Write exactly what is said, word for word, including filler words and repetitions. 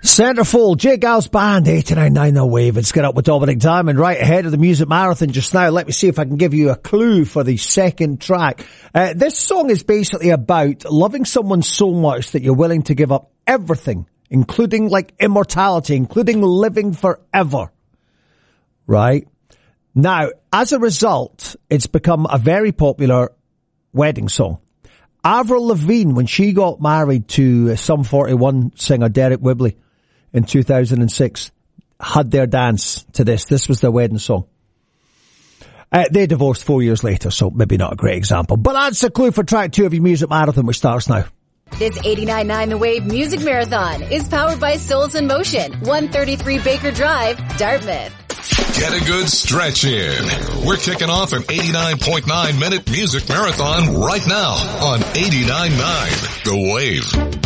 Centerfold, J. Gals Band, eighty-nine point nine The Wave. It's Get Up with Dominic Diamond right ahead of the Music Marathon just now. Let me see if I can give you a clue for the second track. Uh, this song is basically about loving someone so much that you're willing to give up everything, including like immortality, including living forever. Right? Now, as a result, it's become a very popular wedding song. Avril Lavigne, when she got married to Sum forty-one singer Derek Whibley in two thousand six, had their dance to this. This was their wedding song. Uh, they divorced four years later, so maybe not a great example. But that's a clue for track two of your Music Marathon, which starts now. This eighty-nine point nine The Wave Music Marathon is powered by Souls in Motion, one thirty-three Baker Drive, Dartmouth. Get a good stretch in. We're kicking off an eighty-nine point nine minute music marathon right now on eighty-nine point nine The Wave.